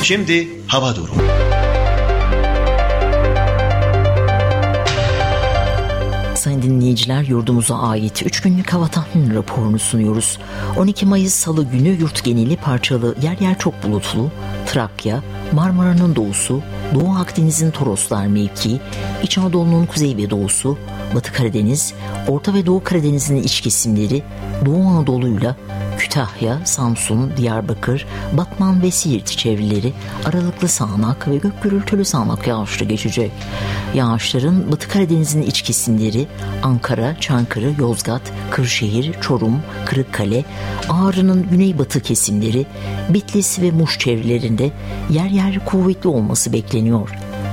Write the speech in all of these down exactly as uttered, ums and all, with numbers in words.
Şimdi hava durumu. Sayın dinleyiciler, yurdumuza ait üç günlük hava tahmini raporunu sunuyoruz. on iki Mayıs Salı günü yurt geneli parçalı, yer yer çok bulutlu, Trakya, Marmara'nın doğusu, Doğu Akdeniz'in Toroslar mevkii, İç Anadolu'nun kuzey ve doğusu, Batı Karadeniz, Orta ve Doğu Karadeniz'in iç kesimleri, Doğu Anadolu'yla Kütahya, Samsun, Diyarbakır, Batman ve Siirt çevreleri aralıklı sağanak ve gök gürültülü sağanak yağışlı geçecek. Yağışların Batı Karadeniz'in iç kesimleri Ankara, Çankırı, Yozgat, Kırşehir, Çorum, Kırıkkale, Ağrı'nın güneybatı kesimleri, Bitlis ve Muş çevrelerinde yer yer kuvvetli olması bekleniyor.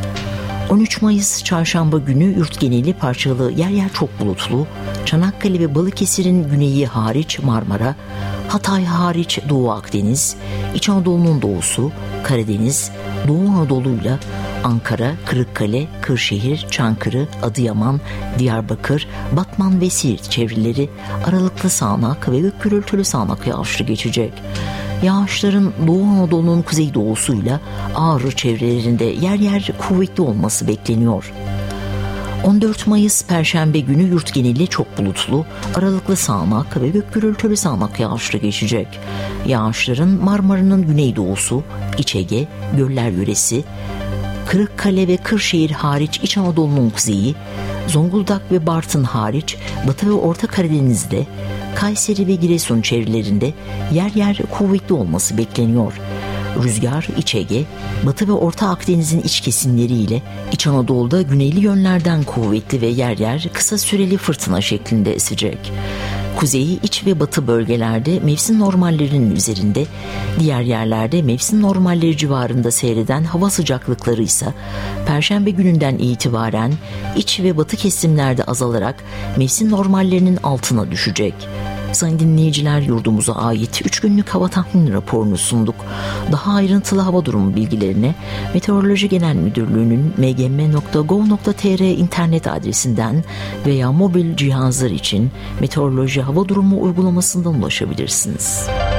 on üç Mayıs Çarşamba günü yurt geneli parçalı, yer yer çok bulutlu, Çanakkale ve Balıkesir'in güneyi hariç Marmara, Hatay hariç Doğu Akdeniz, İç Anadolu'nun doğusu, Karadeniz, Doğu Anadolu'yla Ankara, Kırıkkale, Kırşehir, Çankırı, Adıyaman, Diyarbakır, Batman ve Siirt çevreleri aralıklı sağanak ve gök gürültülü sağanak yağışlı geçecek. Yağışların Doğu Anadolu'nun kuzeydoğusuyla Ağrı çevrelerinde yer yer kuvvetli olması bekleniyor. on dört Mayıs Perşembe günü yurt geneli çok bulutlu, aralıklı sağanak ve gök gürültülü sağanak yağışlı geçecek. Yağışların Marmara'nın güneydoğusu, İç Ege, Göller yöresi, Kırıkkale ve Kırşehir hariç İç Anadolu'nun kuzeyi, Zonguldak ve Bartın hariç Batı ve Orta Karadeniz'de, Kayseri ve Giresun çevrelerinde yer yer kuvvetli olması bekleniyor. Rüzgar İç Ege, Batı ve Orta Akdeniz'in iç kesimleriyle İç Anadolu'da güneyli yönlerden kuvvetli ve yer yer kısa süreli fırtına şeklinde esecek. Kuzeyi, iç ve batı bölgelerde mevsim normallerinin üzerinde, diğer yerlerde mevsim normalleri civarında seyreden hava sıcaklıkları ise Perşembe gününden itibaren iç ve batı kesimlerde azalarak mevsim normallerinin altına düşecek. Sayın dinleyiciler, yurdumuza ait üç günlük hava tahmini raporunu sunduk. Daha ayrıntılı hava durumu bilgilerine Meteoroloji Genel Müdürlüğü'nün m g m nokta gov nokta t r internet adresinden veya mobil cihazlar için Meteoroloji Hava Durumu uygulamasından ulaşabilirsiniz.